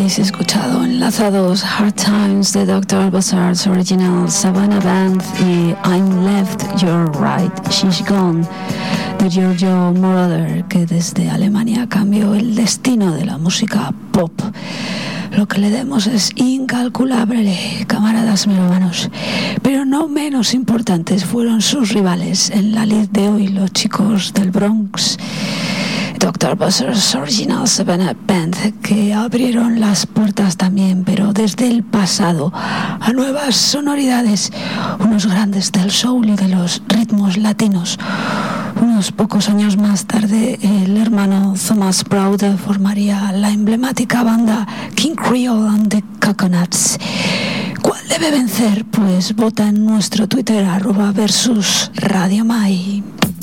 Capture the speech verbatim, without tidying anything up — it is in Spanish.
habéis escuchado enlazados Hard Times de doctor Buzzard's Original Savannah Band y I'm Left, You're Right, She's Gone de Giorgio Moroder, que desde Alemania cambió el destino de la música pop. Lo que le demos es incalculable, camaradas melómanos, pero no menos importantes fueron sus rivales en la lid de hoy, los chicos del Bronx, doctor Buzzard's Original Savannah Band, que abrieron las puertas también, pero desde el pasado, a nuevas sonoridades, unos grandes del soul y de los ritmos latinos. Unos pocos años más tarde, el hermano Thomas Browder formaría la emblemática banda King Creole and the Coconuts. ¿Cuál debe vencer? Pues vota en nuestro Twitter, arroba versus Radio Mai.